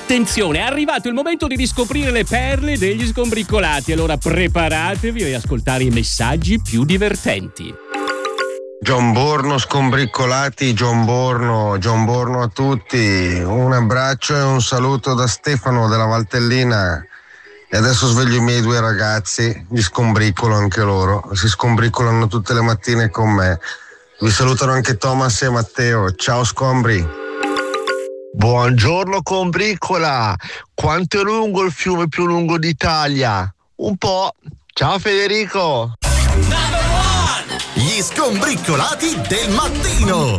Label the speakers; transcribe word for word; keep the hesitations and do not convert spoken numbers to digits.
Speaker 1: Attenzione, è arrivato il momento di riscoprire le perle degli sgombriccolati. Allora preparatevi ad ascoltare i messaggi più divertenti.
Speaker 2: Gianborno scombriccolati, Gianborno, Gianborno a tutti. Un abbraccio e un saluto da Stefano della Valtellina. E adesso sveglio i miei due ragazzi, li scombriccolo anche loro. Si scombriccolano tutte le mattine con me. Vi salutano anche Thomas e Matteo. Ciao scombri.
Speaker 3: Buongiorno combriccola, quanto è lungo il fiume più lungo d'Italia? Un po'. Ciao Federico.
Speaker 4: Gli sgombriccolati del mattino.